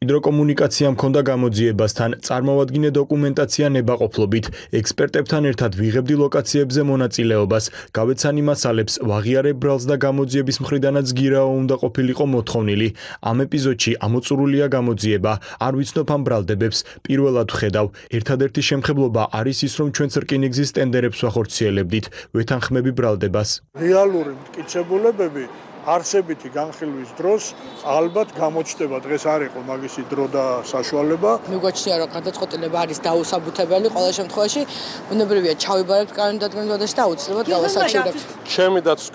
მჭიდრო ჰქონდა გამოძიებასთან, წარმოვადგინე დოკუმენტაცია ნებაყოფლობით, ექსპერტებთან ერთად ვიღებდი ლოკაციებზე მონაწილეობას, გავეცანი მასალებს, ვაღიარებ ბრალს და გამოძიების მხრიდანაც გირაო უნდა ყოფილიყო მოთხოვნილი. Ამ ეპიზოდში ამოწურულია გამოძიება, არ ვიცნობ ამ ბრალდებებს, პირველად ვხედავ. ერთადერთი შემხებლობა არის ის, რომ ჩვენც რკინიგზის ტენდერებს ვახორციელებდით, ვეთანხმები ბრალდებას. რეალური მტკიცებულებები არსებითი განხილვის დროს ალბათ გამოჩნდება, დღეს არ იყო მაგისი დრო და საშუალება. მიგვაჩნია, რომ გადაწყვეტილება არის დაუსაბუთებელი ყველა შემთხვევაში, ბუნებრივია ჩავიბარებთ კანონდადგენელ ვადაში და აუცილებლად გავასაჩივრებთ. ჩემი დაცვის